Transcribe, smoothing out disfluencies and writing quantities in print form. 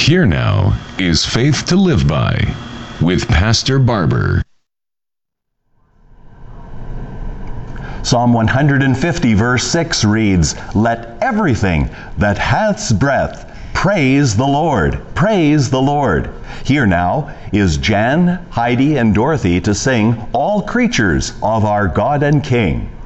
Here now is Faith to Live By with Pastor Barber. Psalm 150 verse 6 reads, "Let everything that hath breath praise the Lord, praise the Lord." Here now is Jan, Heidi, and Dorothy to sing "All Creatures of Our God and King."